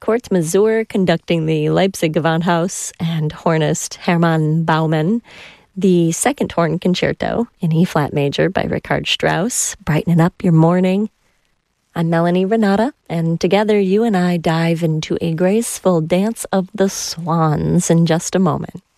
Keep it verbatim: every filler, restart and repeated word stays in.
Kurz Mazur conducting the Leipzig Gewandhaus, and hornist Hermann Baumann. The second horn concerto in E-flat major by Richard Strauss, brightening up your morning. I'm Melanie Renata, and together you and I dive into a graceful dance of the swans in just a moment.